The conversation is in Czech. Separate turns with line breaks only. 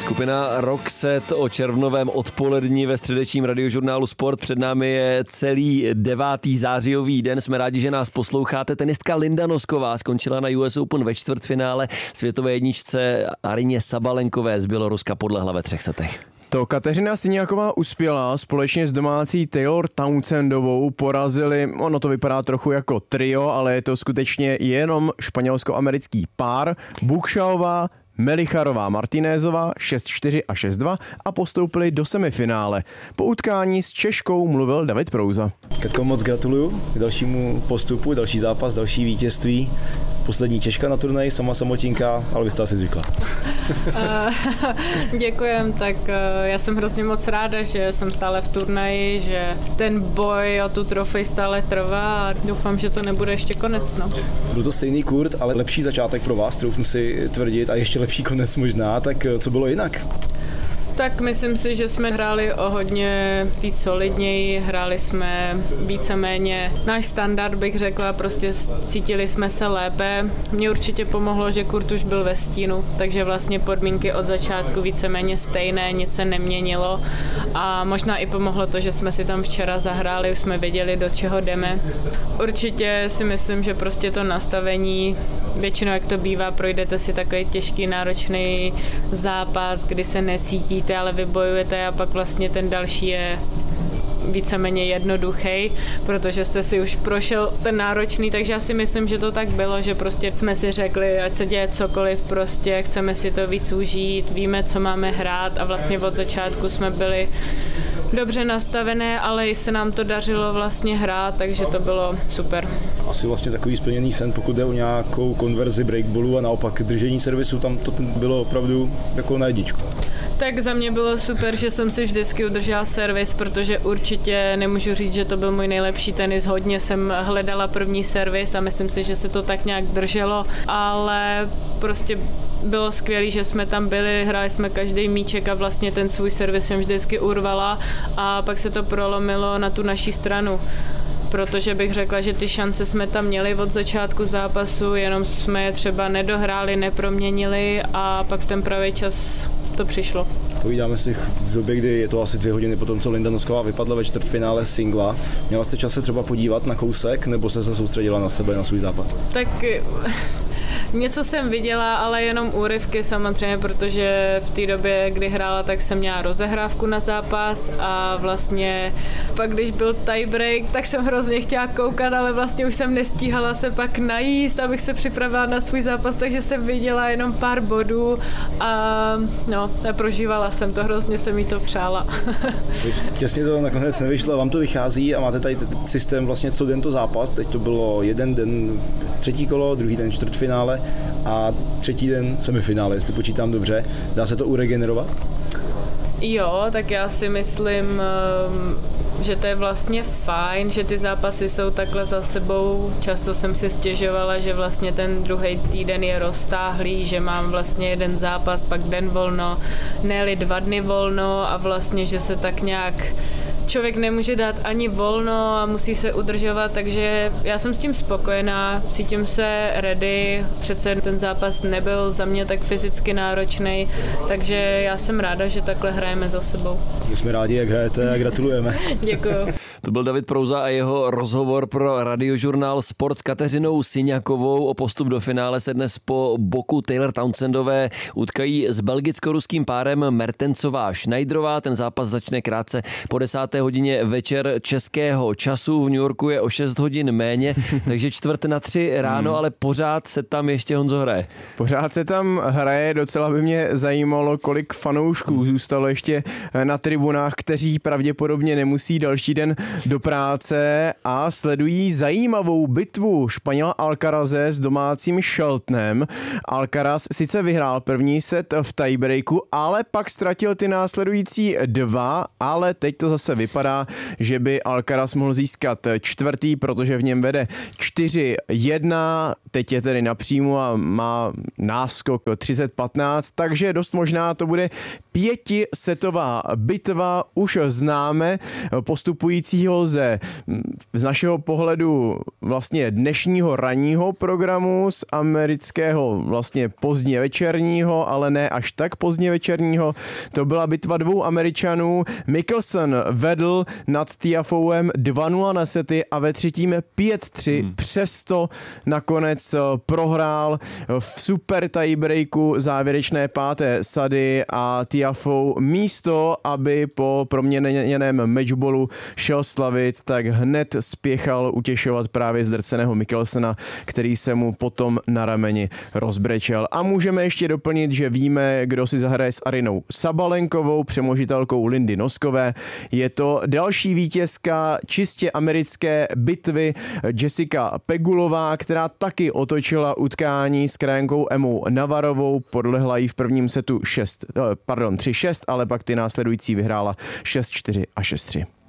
Skupina Roxette o červnovém odpolední ve středečním radiožurnálu Sport. Před námi je celý 9. zářijový den. Jsme rádi, že nás posloucháte. Tenistka Linda Nosková skončila na US Open ve čtvrtfinále světové jedničce Arině Sabalenkové z Běloruska podlehla ve 3 setech.
To Kateřina Siňáková uspěla, společně s domácí Taylor Townsendovou porazili, ono to vypadá trochu jako trio, ale je to skutečně jenom španělsko-americký pár, Buchschalová, Melicharová, Martinézová 6-4 a 6-2 a postoupili do semifinále. Po utkání s Češkou mluvil David Prouza.
Katko, moc gratuluju k dalšímu postupu, další zápas, další vítězství. Poslední Češka na turnaji, sama samotinka, ale vy jste asi zvykla.
Děkujem, tak já jsem hrozně moc ráda, že jsem stále v turnaji, že ten boj o tu trofej stále trvá a doufám, že to nebude ještě konec. No.
Byl to stejný kurt, ale lepší začátek pro vás, troufnu si tvrdit, a ještě lepší konec možná, tak co bylo jinak?
Tak myslím si, že jsme hráli o hodně víc solidněji, hráli jsme víceméně náš standard, bych řekla, prostě cítili jsme se lépe. Mně určitě pomohlo, že kurt už byl ve stínu, takže vlastně podmínky od začátku víceméně stejné, nic se neměnilo a možná i pomohlo to, že jsme si tam včera zahráli, už jsme věděli, do čeho jdeme. Určitě si myslím, že prostě to nastavení, většinou jak to bývá, projdete si takový těžký, náročný zápas, kdy se necítíte, ale vybojujete a pak vlastně ten další je víceméně jednoduchý, protože jste si už prošel ten náročný, takže já si myslím, že to tak bylo, že prostě jsme si řekli, ať se děje cokoliv, prostě chceme si to víc užít, víme, co máme hrát a vlastně od začátku jsme byli dobře nastavené, ale i se nám to dařilo vlastně hrát, takže to bylo super.
Asi vlastně takový splněný sen, pokud jde o nějakou konverzi breakballu a naopak držení servisu, tam to bylo opravdu jako na jedničku.
Tak za mě bylo super, že jsem si vždycky udržela servis, protože určitě nemůžu říct, že to byl můj nejlepší tenis. Hodně jsem hledala první servis a myslím si, že se to tak nějak drželo, ale prostě bylo skvělé, že jsme tam byli, hráli jsme každý míček a vlastně ten svůj servis jsem vždycky urvala a pak se to prolomilo na tu naší stranu. Protože bych řekla, že ty šance jsme tam měli od začátku zápasu, jenom jsme je třeba nedohráli, neproměnili a pak v ten pravý čas to přišlo.
Povídáme si v době, kdy je to asi 2 hodiny po tom, co Linda Nosková vypadla ve čtvrtfinále singla. Měla jste čas se třeba podívat na kousek, nebo jste se soustředila na sebe, na svůj zápas?
Tak něco jsem viděla, ale jenom úryvky samozřejmě, protože v té době, kdy hrála, tak jsem měla rozehrávku na zápas a vlastně pak, když byl tiebreak, tak jsem hrozně chtěla koukat, ale vlastně už jsem nestíhala se pak najíst, abych se připravila na svůj zápas, takže jsem viděla jenom pár bodů a prožívala jsem to, hrozně jsem jí to přála.
Těsně to nakonec nevyšlo, vám to vychází a máte tady systém vlastně co den to zápas, teď to bylo jeden den 3. kolo, druhý den čtvrtfinále a 3. den semifinále, jestli počítám dobře. Dá se to uregenerovat?
Jo, tak já si myslím, že to je vlastně fajn, že ty zápasy jsou takhle za sebou. Často jsem si stěžovala, že vlastně ten druhý týden je roztáhlý, že mám vlastně jeden zápas, pak den volno, ne-li 2 dny volno a vlastně, že se tak nějak člověk nemůže dát ani volno a musí se udržovat, takže já jsem s tím spokojená, cítím se ready, přece ten zápas nebyl za mě tak fyzicky náročný, takže já jsem ráda, že takhle hrajeme za sebou.
My jsme rádi, jak hrajete a gratulujeme.
Děkuju.
To byl David Prouza a jeho rozhovor pro radiožurnál Sport s Kateřinou Siňákovou. O postup do finále se dnes po boku Taylor Townsendové utkají s belgicko-ruským párem Mertensová Schneiderová. Ten zápas začne krátce po 10. hodině večer českého času. V New Yorku je o 6 hodin méně, takže 2:45 ráno, ale pořád se tam ještě, Honzo, hraje.
Pořád se tam hraje, docela by mě zajímalo, kolik fanoušků zůstalo ještě na tribunách, kteří pravděpodobně nemusí další den do práce a sledují zajímavou bitvu Španěla Alcaraze s domácím Sheltonem. Alcaraz sice vyhrál první set v tiebreaku, ale pak ztratil ty následující 2, ale teď to zase vypadá, že by Alcaraz mohl získat 4., protože v něm vede 4-1, teď je tedy napřímo a má náskok 30-15, takže dost možná to bude 5setová bitva. Už známe postupujícího druhýho z našeho pohledu vlastně dnešního ranního programu, z amerického vlastně pozdně večerního, ale ne až tak pozdně večerního. To byla bitva dvou Američanů. Mickelson vedl nad Tiafouem 2-0 na sety a ve třetím 5-3. Přesto nakonec prohrál v super tiebreaku závěrečné páté sady a Tiafoe místo, aby po proměněném matchballu šel slavit, tak hned spěchal utěšovat právě zdrceného Mickelsona, který se mu potom na rameni rozbrečel. A můžeme ještě doplnit, že víme, kdo si zahraje s Arinou Sabalenkovou, přemožitelkou Lindy Noskové. Je to další vítězka čistě americké bitvy Jessica Pegulová, která taky otočila utkání s krajankou Emou Navarovou, podlehla jí v prvním setu 3-6, ale pak ty následující vyhrála 6-4 a 6-3.